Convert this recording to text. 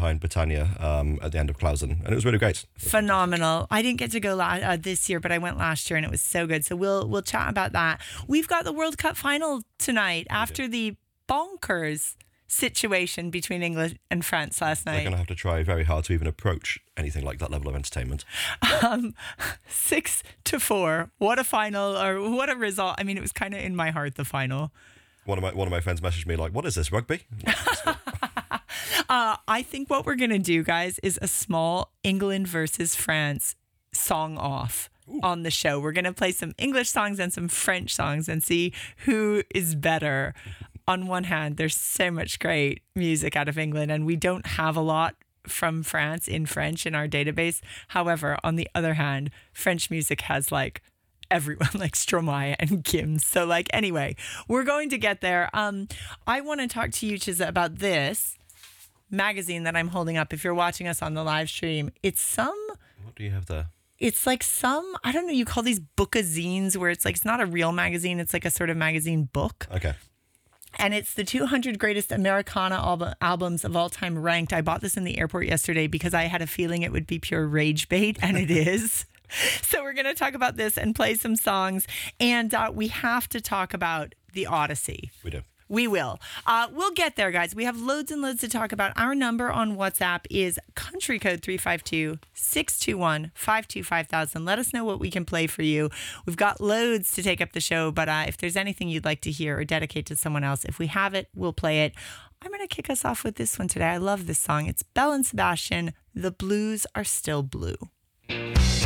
behind Britannia at the end of Klausen, and it was really great. Phenomenal. I didn't get to go this year, but I went last year and it was so good. So we'll chat about that. We've got the World Cup final tonight after the bonkers situation between England and France last night. They're going to have to try very hard to even approach anything like that level of entertainment. 6-4. What a final, or what a result. I mean, it was kind of in my heart, the final. One of my friends messaged me like, "What is this, rugby?" I think what we're going to do, guys, is a small England versus France song off on the show. We're going to play some English songs and some French songs and see who is better. On one hand, there's so much great music out of England, and we don't have a lot from France in French in our database. However, on the other hand, French music has like everyone, like Stromae and Gims. So like, anyway, we're going to get there. I want to talk to you, Chiza, about this magazine that I'm holding up. If you're watching us on the live stream, What do you have there? It's like I don't know, you call these bookazines, where it's like, it's not a real magazine. It's like a sort of magazine book. Okay. And it's the 200 greatest Americana albums of all time ranked. I bought this in the airport yesterday because I had a feeling it would be pure rage bait, and it is. So we're going to talk about this and play some songs. And we have to talk about the Odyssey. We do. We will. We'll get there, guys. We have loads and loads to talk about. Our number on WhatsApp is country code 352-621-525,000. Let us know what we can play for you. We've got loads to take up the show, but if there's anything you'd like to hear or dedicate to someone else, if we have it, we'll play it. I'm going to kick us off with this one today. I love this song. It's Belle and Sebastian. The Blues Are Still Blue.